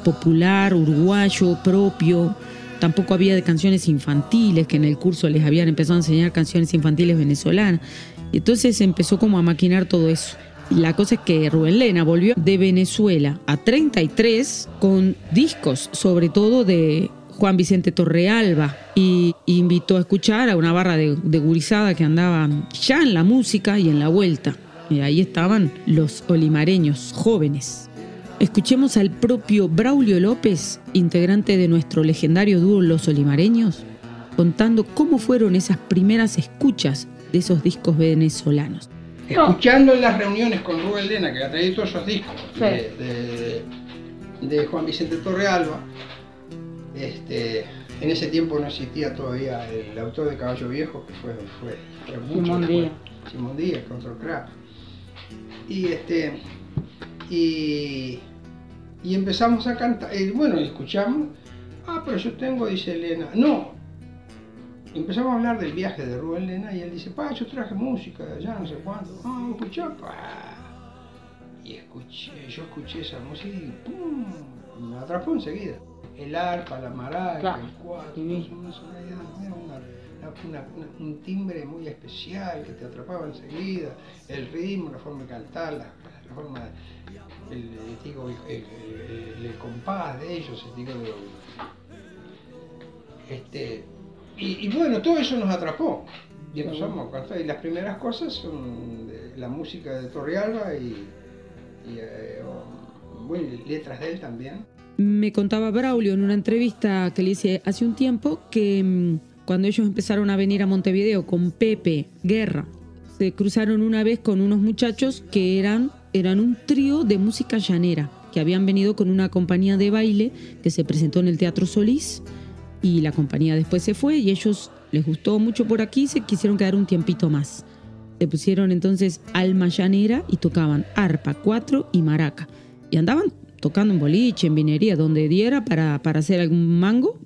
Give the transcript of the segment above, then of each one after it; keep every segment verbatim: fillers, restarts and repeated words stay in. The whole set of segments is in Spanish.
popular, uruguayo, propio. Tampoco había de canciones infantiles, que en el curso les habían empezado a enseñar canciones infantiles venezolanas. Y entonces empezó como a maquinar todo eso. Y la cosa es que Rubén Lena volvió de Venezuela a treinta y tres con discos, sobre todo de Juan Vicente Torrealba, y invitó a escuchar a una barra de, de gurizada que andaban ya en la música y en la vuelta. Y ahí estaban los olimareños jóvenes. Escuchemos al propio Braulio López, integrante de nuestro legendario dúo Los Olimareños, contando cómo fueron esas primeras escuchas de esos discos venezolanos. Escuchando en las reuniones con Rubén Lena, que ha traído todos esos discos sí. de, de, de Juan Vicente Torrealba, este, en ese tiempo no existía todavía el autor de Caballo Viejo, que fue, fue, fue mucho Simón Díaz. Simón Díaz, Control Craft. Y este y, y empezamos a cantar, y bueno, escuchamos, ah, pero yo tengo, dice Lena, no, empezamos a hablar del viaje de Rubén Lena y él dice, pa, yo traje música de allá, no sé cuánto, ah, escuchá, pa, y escuché, yo escuché esa música y pum, me atrapó enseguida, el arpa, la maraca, claro. El cuatro, sí. Una sonoridad, era una, una, una, un timbre muy especial que te atrapaba enseguida, el ritmo, la forma de cantar, la, la forma de, el, digo, el, el, el, el compás de ellos, digo, este, y, y bueno, todo eso nos atrapó y empezamos a cantar, y las primeras cosas son de la música de Torrealba y, y eh, bueno, letras de él también. Me contaba Braulio en una entrevista que le hice hace un tiempo que mmm, cuando ellos empezaron a venir a Montevideo con Pepe Guerra, se cruzaron una vez con unos muchachos que eran, eran un trío de música llanera, que habían venido con una compañía de baile que se presentó en el Teatro Solís, y la compañía después se fue y ellos les gustó mucho por aquí y se quisieron quedar un tiempito más. Se pusieron entonces alma llanera y tocaban arpa, cuatro y maraca. Y andaban tocando en boliche, en vinería, donde diera para, para hacer algún mango.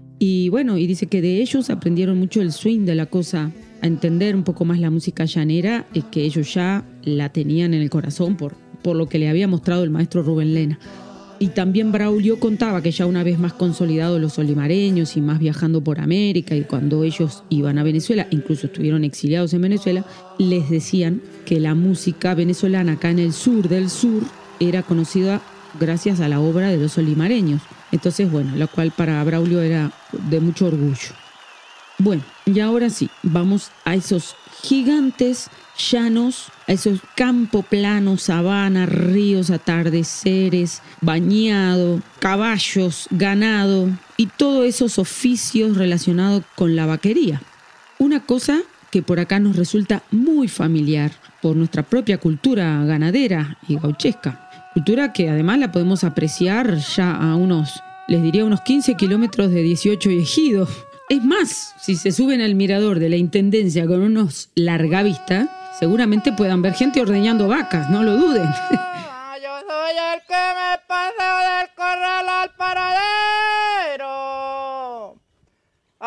Y bueno, y dice que de ellos aprendieron mucho el swing de la cosa, a entender un poco más la música llanera, y que ellos ya la tenían en el corazón por, por lo que le había mostrado el maestro Rubén Lena. Y también Braulio contaba que ya una vez más consolidados los olimareños y más viajando por América, y cuando ellos iban a Venezuela, incluso estuvieron exiliados en Venezuela, les decían que la música venezolana acá en el sur del sur era conocida gracias a la obra de los olimareños. Entonces, bueno, la cual para Braulio era de mucho orgullo. Bueno, y ahora sí, vamos a esos gigantes llanos, a esos campos planos, sabanas, ríos, atardeceres, bañado, caballos, ganado y todos esos oficios relacionados con la vaquería. Una cosa que por acá nos resulta muy familiar por nuestra propia cultura ganadera y gauchesca. Cultura que además la podemos apreciar ya a unos, les diría, unos quince kilómetros de dieciocho y Ejido. Es más, si se suben al mirador de la Intendencia con unos largavistas, seguramente puedan ver gente ordeñando vacas, no lo duden. Yo soy el que me paseo del corral al paradero.